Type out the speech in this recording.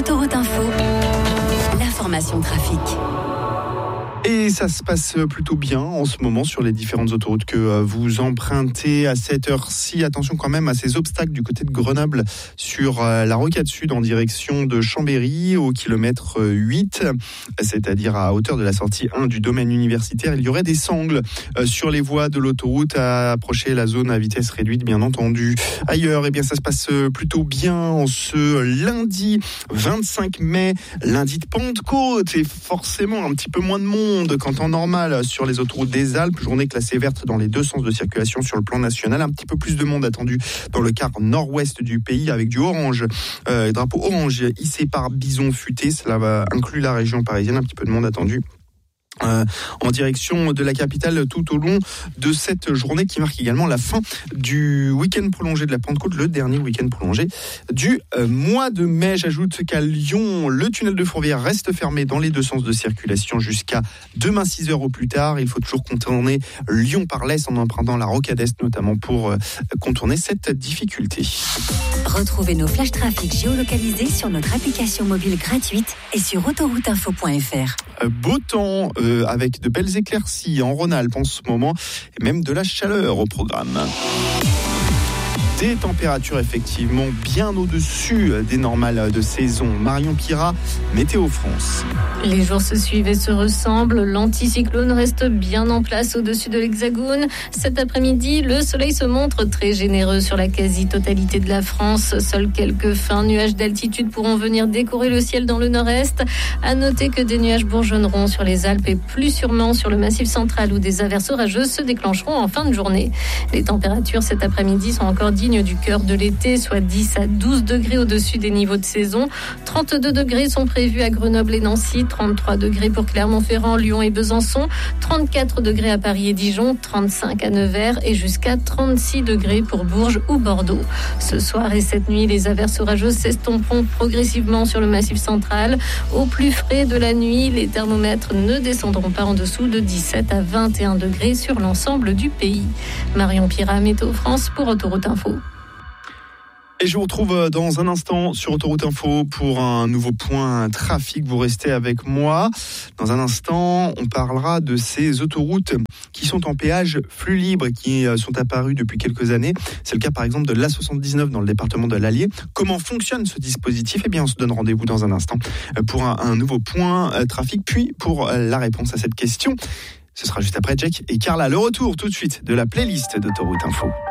Autoroute Info, l'information trafic. Et ça se passe plutôt bien en ce moment sur les différentes autoroutes que vous empruntez à cette heure-ci. Attention quand même à ces obstacles du côté de Grenoble sur la rocade sud en direction de Chambéry au kilomètre 8, c'est-à-dire à hauteur de la sortie 1 du domaine universitaire. Il y aurait des sangles sur les voies de l'autoroute à approcher la zone à vitesse réduite, bien entendu. Ailleurs, ça se passe plutôt bien en ce lundi 25 mai, lundi de Pentecôte, et forcément un petit peu moins de monde qu'en temps normal sur les autoroutes des Alpes. Journée classée verte dans les deux sens de circulation sur le plan national. Un petit peu plus de monde attendu dans le quart nord-ouest du pays avec du orange, drapeau orange hissé par Bison Futé. Cela va inclure la région parisienne. Un petit peu de monde attendu en direction de la capitale tout au long de cette journée qui marque également la fin du week-end prolongé de la Pentecôte, le dernier week-end prolongé du mois de mai. J'ajoute qu'à Lyon, le tunnel de Fourvière reste fermé dans les deux sens de circulation jusqu'à demain 6h au plus tard. Il faut toujours contourner Lyon par l'est en empruntant la rocade est notamment pour contourner cette difficulté. Retrouvez nos flash trafic géolocalisés sur notre application mobile gratuite et sur autorouteinfo.fr. Beau temps avec de belles éclaircies en Rhône-Alpes en ce moment et même de la chaleur au programme. Des températures effectivement bien au-dessus des normales de saison. Marion Pira, Météo France. Les jours se suivent et se ressemblent. L'anticyclone reste bien en place au-dessus de l'Hexagone. Cet après-midi, le soleil se montre très généreux sur la quasi-totalité de la France. Seuls quelques fins nuages d'altitude pourront venir décorer le ciel dans le nord-est. À noter que des nuages bourgeonneront sur les Alpes et plus sûrement sur le Massif central où des averses orageuses se déclencheront en fin de journée. Les températures cet après-midi sont encore dignes du cœur de l'été, soit 10 à 12 degrés au-dessus des niveaux de saison. 32 degrés sont prévus à Grenoble et Nancy, 33 degrés pour Clermont-Ferrand, Lyon et Besançon, 34 degrés à Paris et Dijon, 35 à Nevers et jusqu'à 36 degrés pour Bourges ou Bordeaux. Ce soir et cette nuit, les averses orageuses s'estomperont progressivement sur le Massif central. Au plus frais de la nuit, les thermomètres ne descendront pas en dessous de 17 à 21 degrés sur l'ensemble du pays. Marion Pira, Météo France pour Autoroute Info. Et je vous retrouve dans un instant sur Autoroute Info pour un nouveau point trafic. Vous restez avec moi. Dans un instant, on parlera de ces autoroutes qui sont en péage flux libre, qui sont apparues depuis quelques années. C'est le cas par exemple de l'A79 dans le département de l'Allier. Comment fonctionne ce dispositif ? On se donne rendez-vous dans un instant pour un nouveau point trafic. Puis pour la réponse à cette question, ce sera juste après Jack et Carla. Le retour tout de suite de la playlist d'Autoroute Info.